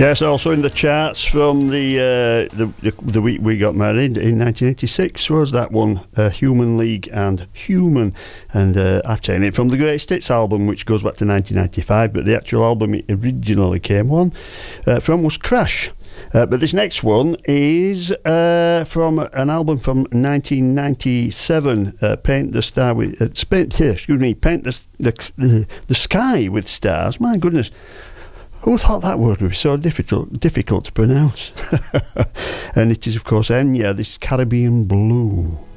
Yes, also in the charts from the week we got married in 1986 was that one, Human League and Human. And I've taken it from the Greatest Hits album, which goes back to 1995, but the actual album it originally came from was Crash. But this next one is from an album from 1997, Paint the Star with Paint the Sky with Stars. My goodness, who thought that word would be so difficult to pronounce? And it is, of course, Enya, this Caribbean Blue.